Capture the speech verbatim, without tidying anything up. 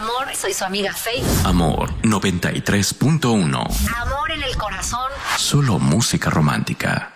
Amor, soy su amiga Faith. Amor noventa y tres punto uno. Amor en el corazón. Solo música romántica.